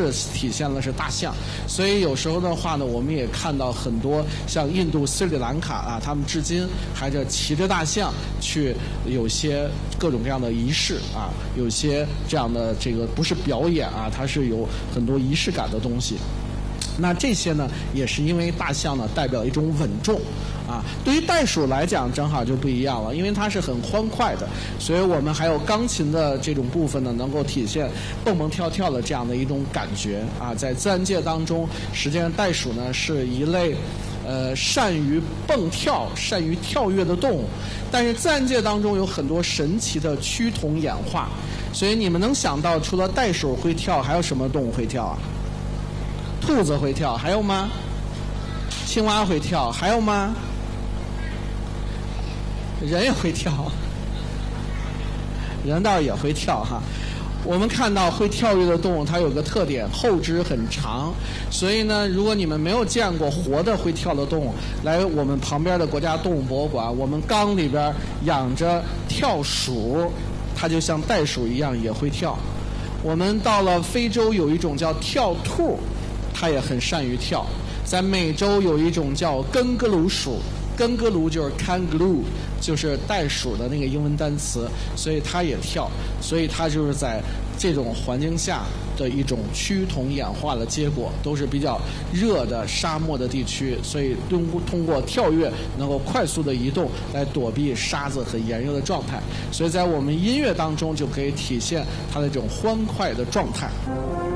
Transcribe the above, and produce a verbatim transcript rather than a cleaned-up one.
是体现了是大象。所以有时候的话呢，我们也看到很多像印度斯里兰卡啊，他们至今还是骑着大象去有些各种各样的仪式啊，有些这样的这个不是表演啊，它是有很多仪式感的东西。那这些呢，也是因为大象呢代表一种稳重啊。对于袋鼠来讲，正好就不一样了，因为它是很欢快的，所以我们还有钢琴的这种部分呢，能够体现蹦蹦跳跳的这样的一种感觉啊。在自然界当中，实际上袋鼠呢是一类呃善于蹦跳、善于跳跃的动物，但是自然界当中有很多神奇的趋同演化，所以你们能想到除了袋鼠会跳，还有什么动物会跳啊？兔子会跳，还有吗？青蛙会跳，还有吗？人也会跳，人倒也会跳哈。我们看到会跳跃的动物，它有个特点，后肢很长。所以呢，如果你们没有见过活的会跳的动物，来我们旁边的国家动物博物馆，我们缸里边养着跳鼠，它就像袋鼠一样也会跳。我们到了非洲有一种叫跳兔，它也很善于跳。在美洲有一种叫根格鲁鼠，根格鲁就是 kangaroo， 就是袋鼠的那个英文单词，所以它也跳。所以它就是在这种环境下的一种趋同演化的结果，都是比较热的沙漠的地区，所以通通过跳跃能够快速的移动来躲避沙子很炎热的状态。所以在我们音乐当中就可以体现它的这种欢快的状态。